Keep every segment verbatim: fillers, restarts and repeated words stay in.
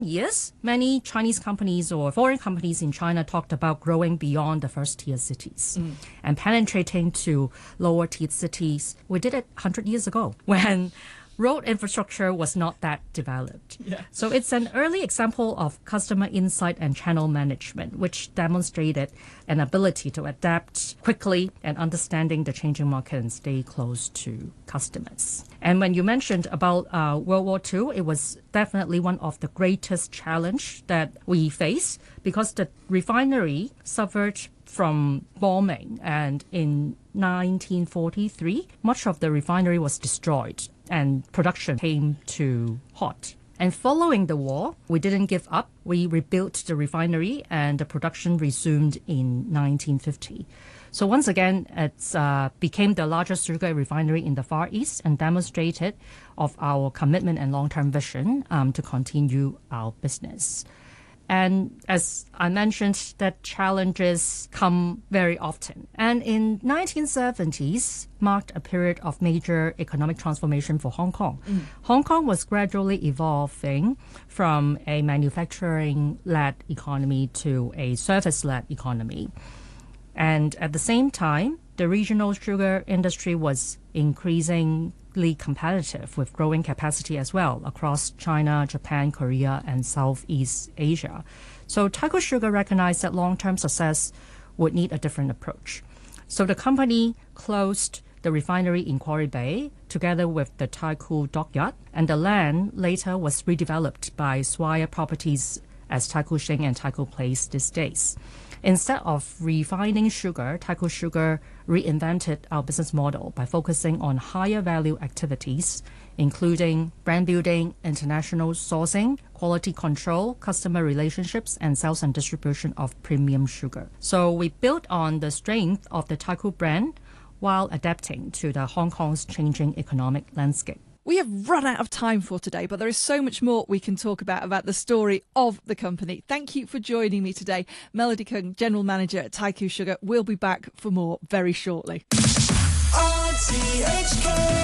years, many Chinese companies or foreign companies in China talked about growing beyond the first-tier cities mm. and penetrating to lower-tier cities. We did it one hundred years ago when road infrastructure was not that developed. Yeah. So it's an early example of customer insight and channel management, which demonstrated an ability to adapt quickly and understanding the changing market and stay close to customers. And when you mentioned about uh, World War Two, it was definitely one of the greatest challenge that we faced because the refinery suffered from bombing, and in nineteen forty-three, much of the refinery was destroyed and production came to halt. And following the war, we didn't give up. We rebuilt the refinery and the production resumed in nineteen fifty. So once again, it uh, became the largest sugar refinery in the Far East and demonstrated of our commitment and long-term vision um, to continue our business. And as I mentioned, that challenges come very often. And in nineteen seventies marked a period of major economic transformation for Hong Kong. Mm. Hong Kong was gradually evolving from a manufacturing-led economy to a service-led economy. And at the same time, the regional sugar industry was increasingly competitive with growing capacity as well across China, Japan, Korea, and Southeast Asia. So Taikoo Sugar recognized that long-term success would need a different approach. So the company closed the refinery in Quarry Bay together with the Taikoo Dockyard, and the land later was redeveloped by Swire Properties as Taikoo Shing and Taikoo Place these days. Instead of refining sugar, Taikoo Sugar reinvented our business model by focusing on higher value activities, including brand building, international sourcing, quality control, customer relationships, and sales and distribution of premium sugar. So we built on the strength of the Taikoo brand while adapting to the Hong Kong's changing economic landscape. We have run out of time for today, but there is so much more we can talk about about the story of the company. Thank you for joining me today. Melody Kung, General Manager at Taikoo Sugar. We'll be back for more very shortly. R T H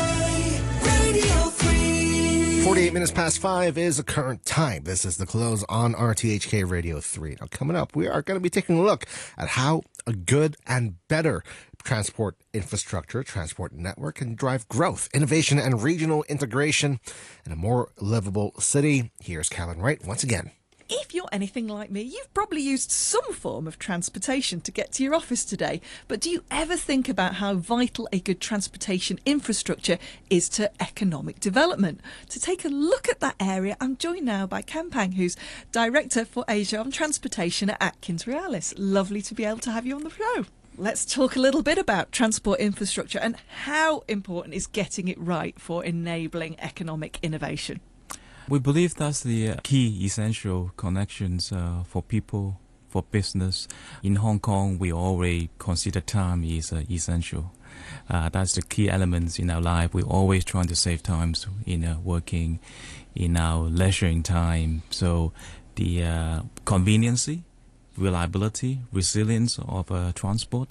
K Radio three. forty-eight minutes past five is the current time. This is the close on R T H K Radio three. Now, coming up, we are going to be taking a look at how a good and better transport infrastructure, transport network can drive growth, innovation, and regional integration in a more livable city. Here's Calvin Wright once again. If you're anything like me, you've probably used some form of transportation to get to your office today. But do you ever think about how vital a good transportation infrastructure is to economic development? To take a look at that area, I'm joined now by Ken Pang, who's Director for Asia on Transportation at Atkins Realis. Lovely to be able to have you on the show. Let's talk a little bit about transport infrastructure and how important is getting it right for enabling economic innovation. We believe that's the key essential connections uh, for people, for business. In Hong Kong, we always consider time is uh, essential. Uh, that's the key elements in our life. We're always trying to save times in uh, working, in our leisuring time. So the uh, conveniency, reliability, resilience of uh, transport,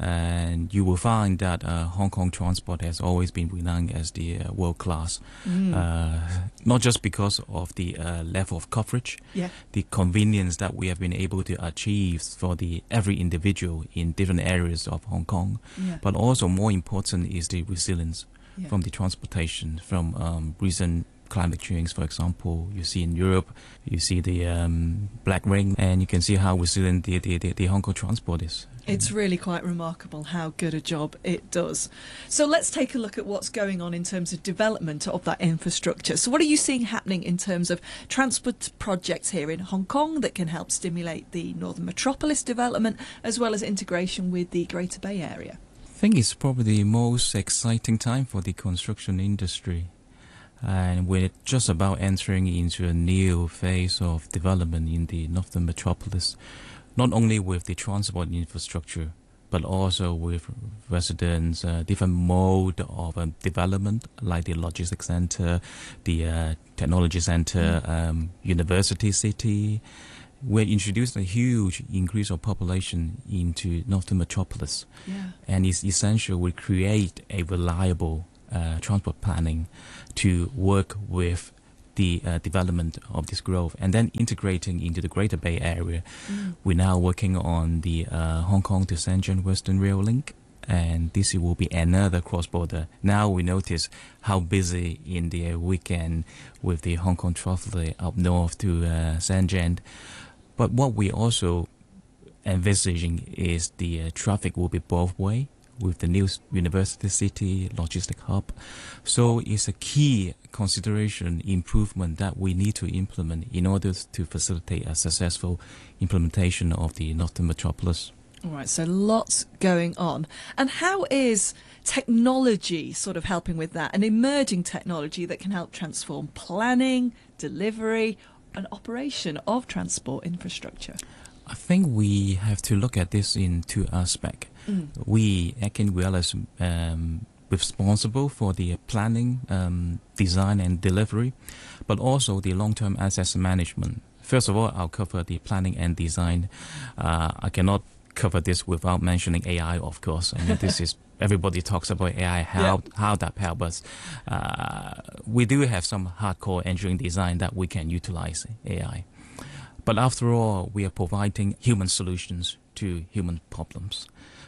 and you will find that uh, Hong Kong transport has always been renowned as the uh, world class, mm. uh, not just because of the uh, level of coverage, yeah. the convenience that we have been able to achieve for the every individual in different areas of Hong Kong, yeah. but also more important is the resilience yeah. from the transportation, from um, recent climate change, for example. You see in Europe, you see the um, black rain, and you can see how resilient the, the, the, the Hong Kong transport is. It's really quite remarkable how good a job it does. So let's take a look at what's going on in terms of development of that infrastructure. So what are you seeing happening in terms of transport projects here in Hong Kong that can help stimulate the Northern Metropolis development as well as integration with the Greater Bay Area? I think it's probably the most exciting time for the construction industry. And we're just about entering into a new phase of development in the Northern Metropolis, not only with the transport infrastructure, but also with residents, uh, different mode of um, development, like the logistics center, the uh, technology center, mm. um, university city. We're introducing a huge increase of population into Northern Metropolis. Yeah. And it's essential we create a reliable Uh, transport planning to work with the uh, development of this growth and then integrating into the Greater Bay Area. Mm. We're now working on the uh, Hong Kong to Shenzhen Western Rail Link, and this will be another cross-border. Now we notice how busy in the weekend with the Hong Kong traffic up north to uh, Shenzhen. But what we also envisaging is the uh, traffic will be both way with the new university city logistic hub. So it's a key consideration improvement that we need to implement in order to facilitate a successful implementation of the Northern Metropolis. All right, so lots going on. And how is technology sort of helping with that? An emerging technology that can help transform planning, delivery, and operation of transport infrastructure? I think we have to look at this in two aspects. Mm. We, Ekin is um, responsible for the planning, um, design and delivery, but also the long-term asset management. First of all, I'll cover the planning and design. Uh, I cannot cover this without mentioning A I, of course. I mean, this is everybody talks about A I, how yeah. how that helps us. Uh, we do have some hardcore engineering design that we can utilize A I. But after all, we are providing human solutions to human problems.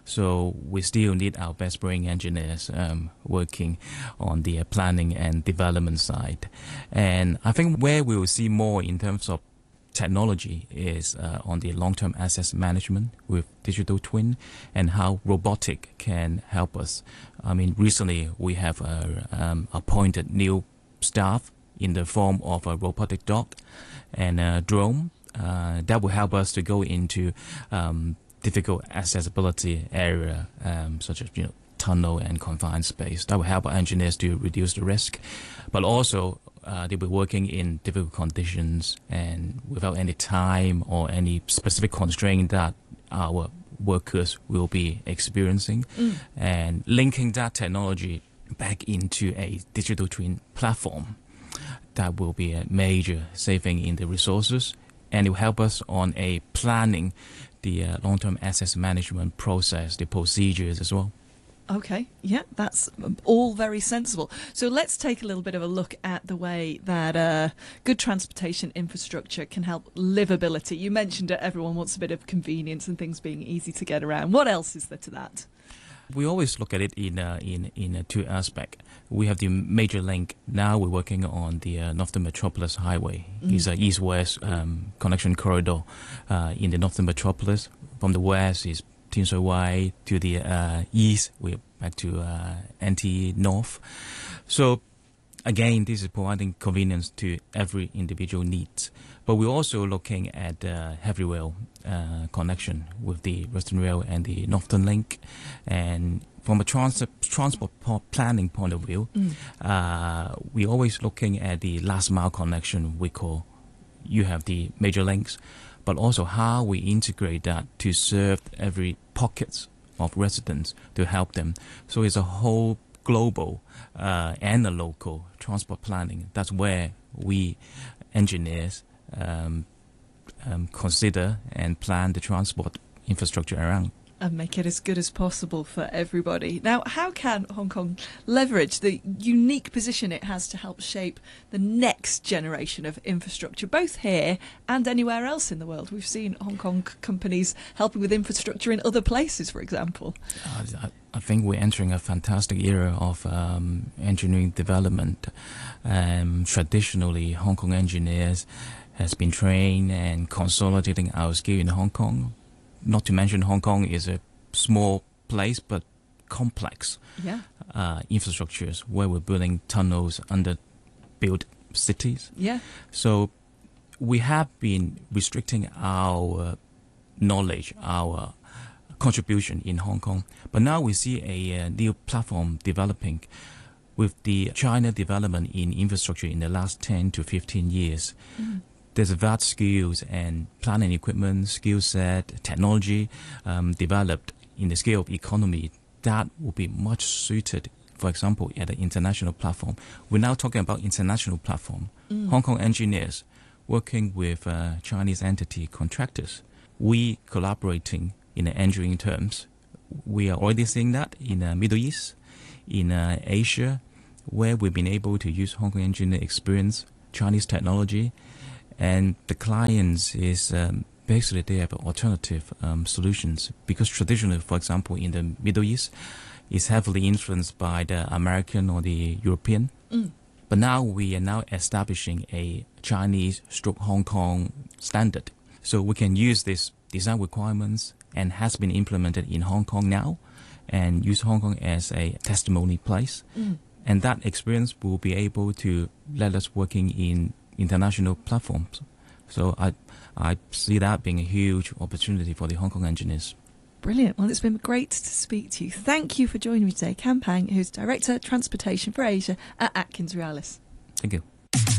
So we still need our best brain engineers um, working on the uh, planning and development side. And I think where we will see more in terms of technology is uh, on the long-term asset management with digital twin and how robotic can help us. I mean, recently we have uh, um, appointed new staff in the form of a robotic dog and a drone. Uh, that will help us to go into um, difficult accessibility area, um, such as you know tunnel and confined space. That will help our engineers to reduce the risk, but also uh, they'll be working in difficult conditions and without any time or any specific constraint that our workers will be experiencing, mm. and linking that technology back into a digital twin platform. That will be a major saving in the resources. And it will help us on a planning the uh, long-term asset management process, the procedures as well. Okay, yeah, that's all very sensible. So let's take a little bit of a look at the way that uh, good transportation infrastructure can help livability. You mentioned that everyone wants a bit of convenience and things being easy to get around. What else is there to that? We always look at it in uh, in in uh, two aspects. We have the major link. Now we're working on the uh, Northern Metropolis Highway. Mm. It's an east-west um, connection corridor uh, in the Northern Metropolis. From the west is Tin Shui Wai, to the uh, east we're back to uh, N T North. So again, this is providing convenience to every individual needs. But we're also looking at uh, heavy rail uh, connection with the Western Rail and the Northern Link. And from a trans- transport po- planning point of view, mm. uh, we're always looking at the last mile connection we call. You have the major links, but also how we integrate that to serve every pockets of residents to help them. So it's a whole global uh, and a local transport planning. That's where we engineers um, um, consider and plan the transport infrastructure around. And make it as good as possible for everybody. Now, how can Hong Kong leverage the unique position it has to help shape the next generation of infrastructure, both here and anywhere else in the world? We've seen Hong Kong c- companies helping with infrastructure in other places, for example. Uh, I think we're entering a fantastic era of um, engineering development. Um, traditionally, Hong Kong engineers has been trained and consolidating our skill in Hong Kong. Not to mention Hong Kong is a small place but complex yeah. uh, infrastructures where we're building tunnels under built cities. Yeah. So we have been restricting our knowledge, our contribution in Hong Kong. But now we see a, uh new platform developing with the China development in infrastructure in the last ten to fifteen years. Mm. There's vast skills and planning equipment, skill set, technology um, developed in the scale of economy that will be much suited, for example, at an international platform. We're now talking about international platform. Mm. Hong Kong engineers working with uh, Chinese entity contractors. We collaborating in the engineering terms. We are already seeing that in the Middle East, in uh, Asia, where we've been able to use Hong Kong engineer experience Chinese technology, and the clients is um, basically they have alternative um, solutions, because traditionally, for example, in the Middle East, it's heavily influenced by the American or the European. Mm. But now we are now establishing a Chinese stroke Hong Kong standard. So we can use this design requirements and has been implemented in Hong Kong now, and use Hong Kong as a testimony place. Mm. And that experience will be able to let us working in international platforms. So I I see that being a huge opportunity for the Hong Kong engineers. Brilliant. Well, it's been great to speak to you. Thank you for joining me today, Cam Pang, who's Director Transportation for Asia at Atkins Realis. Thank you.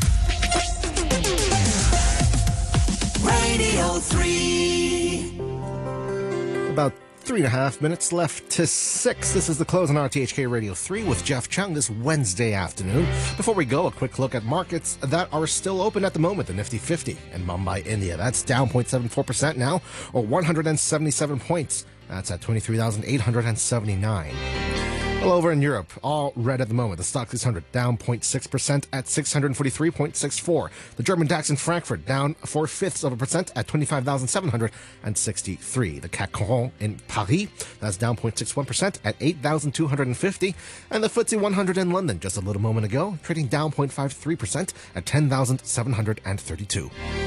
Radio three. About three and a half minutes left to six. This is the close on R T H K Radio three with Jeff Chung this Wednesday afternoon. Before we go, a quick look at markets that are still open at the moment. The Nifty fifty in Mumbai, India. That's down zero point seven four percent now, or one hundred seventy-seven points. That's at twenty-three thousand eight hundred seventy-nine. Well, over in Europe, all red at the moment. The Stoxx six hundred down zero point six percent at six hundred forty-three point six four. The German DAX in Frankfurt down four-fifths of a percent at twenty-five thousand seven hundred sixty-three. The C A C Quarante in Paris, that's down zero point six one percent at eight thousand two hundred fifty. And the F T S E one hundred in London, just a little moment ago, trading down zero point five three percent at ten thousand seven hundred thirty-two.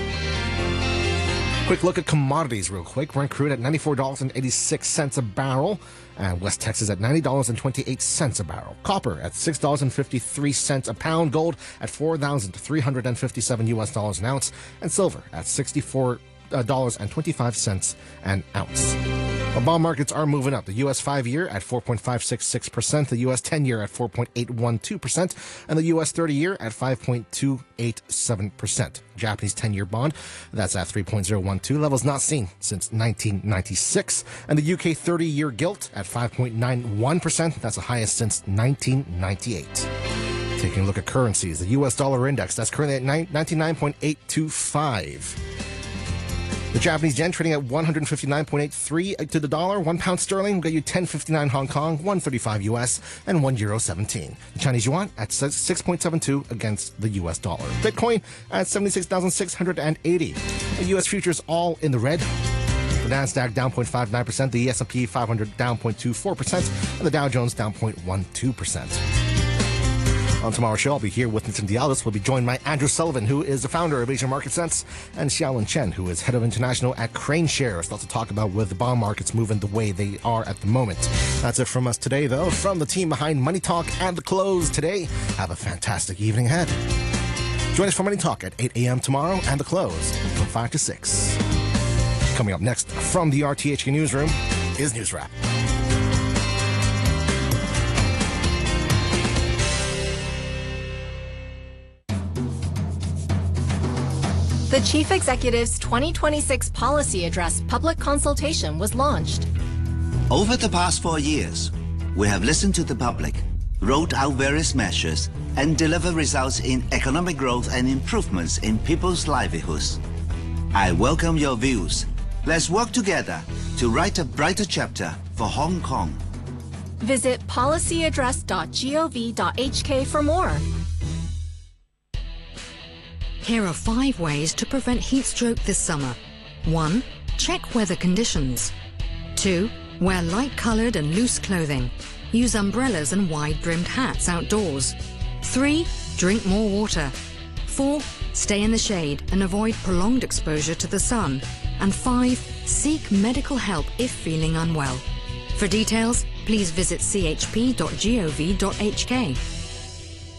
Quick look at commodities real quick. Brent crude at ninety-four dollars and eighty-six cents a barrel. And West Texas at ninety dollars and twenty-eight cents a barrel. Copper at six dollars and fifty-three cents a pound. Gold at four thousand three hundred fifty-seven U S dollars an ounce. And silver at sixty-four dollars and twenty-five cents an ounce. Well, bond markets are moving up. The U S five-year at four point five six six percent, the U S ten-year at four point eight one two percent, and the U S thirty-year at five point two eight seven percent. Japanese ten-year bond, that's at three point zero one two, levels not seen since nineteen ninety-six. And the U K thirty-year gilt at five point nine one percent, that's the highest since nineteen ninety-eight. Taking a look at currencies, the U S dollar index, that's currently at ninety-nine point eight two five. The Japanese yen trading at one hundred fifty-nine point eight three to the dollar. One pound sterling will get you ten fifty-nine Hong Kong, one thirty-five U S, and one euro seventeen. The Chinese yuan at six point seven two against the U S dollar. Bitcoin at seventy-six thousand six hundred eighty. The U S futures all in the red. The Nasdaq down zero point five nine percent, the S and P five hundred down zero point two four percent, and the Dow Jones down zero point one two percent. On tomorrow's show, I'll be here with Nitin Dialis. We'll be joined by Andrew Sullivan, who is the founder of Asian Market Sense, and Xiaolin Chen, who is head of international at Crane Shares. Lots to talk about with the bond markets moving the way they are at the moment. That's it from us today, though. From the team behind Money Talk and The Close today, have a fantastic evening ahead. Join us for Money Talk at eight a.m. tomorrow and The Close from five to six. Coming up next from the R T H K Newsroom is News Wrap. The Chief Executive's twenty twenty-six Policy Address public consultation was launched. Over the past four years, we have listened to the public, rolled out various measures, and delivered results in economic growth and improvements in people's livelihoods. I welcome your views. Let's work together to write a brighter chapter for Hong Kong. Visit policy address dot gov dot h k for more. Here are five ways to prevent heat stroke this summer. one. Check weather conditions. two. Wear light-coloured and loose clothing. Use umbrellas and wide-brimmed hats outdoors. three. Drink more water. four. Stay in the shade and avoid prolonged exposure to the sun. And five. Seek medical help if feeling unwell. For details, please visit c h p dot gov dot h k.